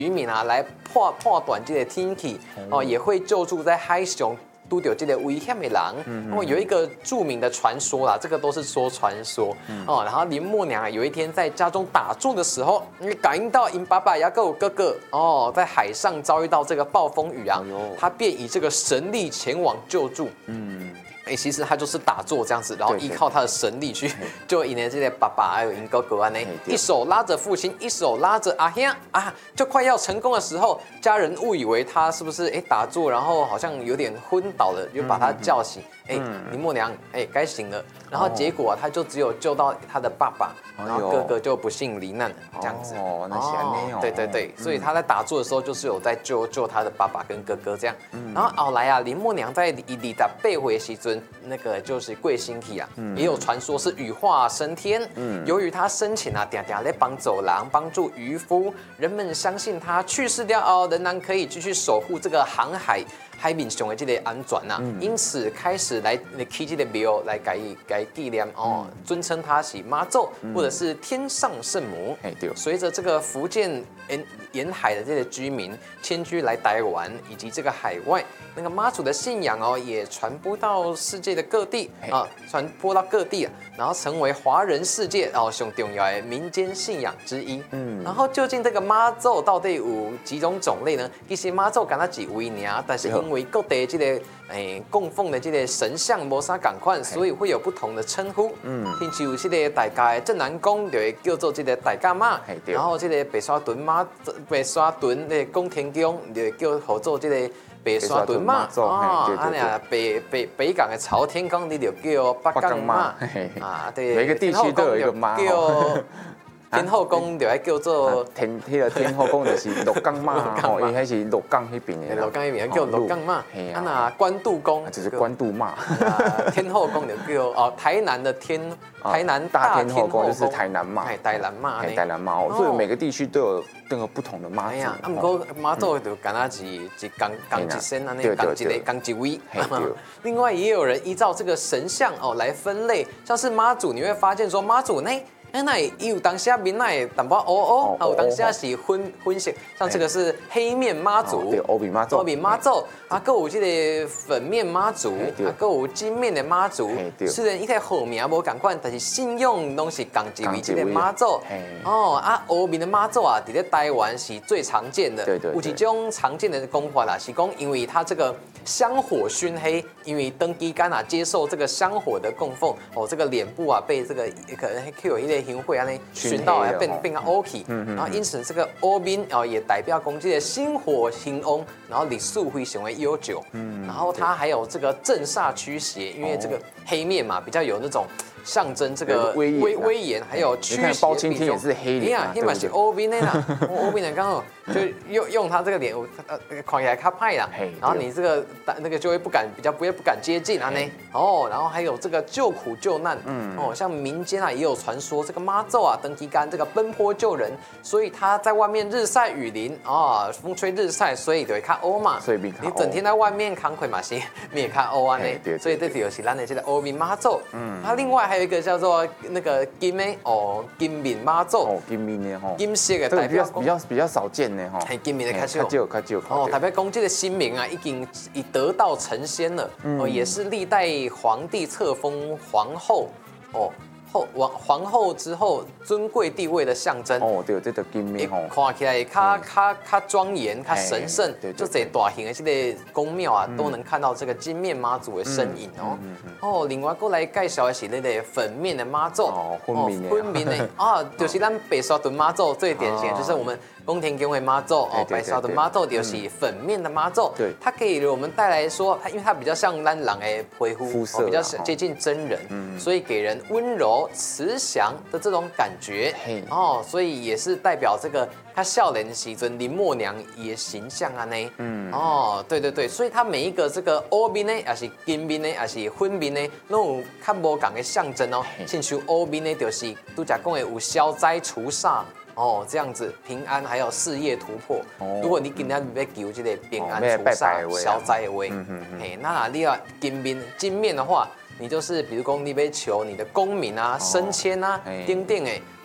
渔民啊来判断这个天气哦，也会救助在海上拄到这个危险的人。有一个著名的传说啦，这个都是说传说哦。然后林默娘有一天在家中打坐的时候，感应到因爸爸雅各哥哥哦在海上遭遇到这个暴风雨啊，他便以这个神力前往救助。其实他就是打坐这样子，然后依靠他的神力去救赢了这些爸爸还有因哥哥啊呢，一手拉着父亲，一手拉着阿兄啊，就快要成功的时候，家人误以为他是不是打坐，然后好像有点昏倒了，就把他叫醒。林默娘该醒了，然后结果他就只有救到他的爸爸，然后哥哥就不幸罹难了，这样子。 那是安尼哦。 对对对，所以他在打坐的时候就是有在救他的爸爸跟哥哥这样。然后后来啊，林默娘在28岁的时阵，那个就是贵星体啊，也有传说是羽化升天。由于他生前啊，常常在帮走廊、帮助渔夫，人们相信他去世掉后，仍然可以继续守护这个海面上的这个安全呐，因此开始来起这个庙来改纪念哦，尊称他是妈祖或者是天上圣母。随着这个福建沿海的这些居民迁居来台湾以及这个海外，那个妈祖的信仰哦也传播到世界的各地啊，然后成为华人世界上重要的民间信仰之一。然后究竟这个妈祖到底有几种种类呢？其实妈祖敢那几位呢，但是因为各地这个供奉的这个神像无啥同款，所以会有不同的称呼。譬如这个大家的镇南宫就会叫做这个大甲妈，然后这个白沙屯的宫天宫就叫做这个白沙屯妈北港的朝天宫你就叫北港妈啊，对， 每个地区都有一个妈。 天后宫就叫做天后宫就是鹿港妈，因为迄是鹿港迄边的。 鹿港迄边叫鹿港妈，那关渡宫就是关渡妈。 天后宫就叫台南的台南大天后宫就是台南妈， 台南妈， 台南妈，所以每个地区都有那个不同的妈祖。 不过妈祖就敢那是讲一声啊，讲一位。另外也有人依照这个神像来分类，像是妈祖，你会发现说妈祖那有当下面那淡薄黑，有当下是混色，像这个是黑面妈祖， 黑面妈祖， 黑面妈祖，还有这个粉面妈祖，还有金面的妈祖。虽然伊个号名无同款，但是信用拢是同一位这个妈祖。黑面的妈祖啊，在台湾是最常见的。有一种常见的讲法啦，是讲因为它这个香火熏黑，因为登基干啊接受这个香火的供奉，这个脸部啊被这个可能会有一类香火啊熏到啊变黑起，然后因此这个黑面也代表讲这个心火兴旺，然后历史非常的悠久，然后它还有这个镇煞驱邪，因为这个黑面嘛比较有那种象征这个威严，还有驱邪。 包青天也是黑脸， 黑嘛是黑面的啦，黑面的刚好就用他这个脸，看起来较派啦，然后你这个那个就会不敢接近啊呢。然后还有这个救苦救难，像民间啊也有传说，这个妈祖啊登基干这个奔波救人，所以他在外面日晒雨淋风吹日晒，所以就会较黑嘛。所以你整天在外面扛亏嘛是面较黑啊呢，所以这就是咱的这个黑面妈祖。它另外还有一个叫做那个金面妈祖， 金面的金色的代表比较少见的系金面的较少，代表讲这个新民啊已得道成仙了，也是历代皇帝册封皇后皇后之后尊贵地位的象征。 对，这个金面看起来较庄严、较神圣，就这大型的这个宫庙啊，都能看到这个金面妈祖的身影另外过来介绍的是那个粉面的妈祖，粉面的就是咱白沙屯妈祖最典型的，就是我们宫田宫的妈祖白沙屯妈祖就是粉面的妈祖，它给我们带来说，因为它比较像咱人的皮肤，比较接近真人，所以给人温柔慈祥的这种感觉所以也是代表这个他少年时阵林默娘也形象啊呢。对，所以他每一个这个黑面呢，也是金面呢，也是粉面呢，都有较无同的象征亲像黑面呢，就是拄则讲的有消灾除煞。这样子平安，还有事业突破。如果你今天要求这个平安除煞、消灾的话，那你要金面的话，你就是比如说你要求你的功名啊、升迁啊、等等的，